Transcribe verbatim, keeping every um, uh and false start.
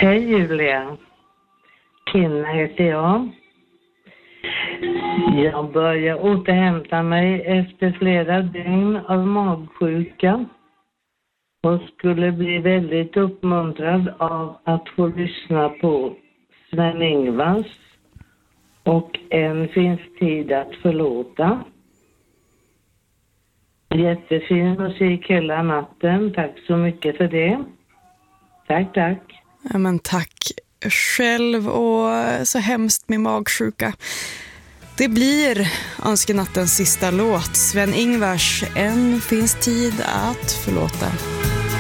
Hej Julia. Kinna heter jag. Jag börjar återhämta mig efter flera dygn av magsjuka och skulle bli väldigt uppmuntrad av att få lyssna på Sven-Ingvars och En finns tid att förlåta. Jättefin musik hela natten. Tack så mycket för det. Tack, tack. Ja, men tack själv, och så hemskt med magsjuka. Det blir önskenattens sista låt. Sven-Ingvars En finns tid att förlåta.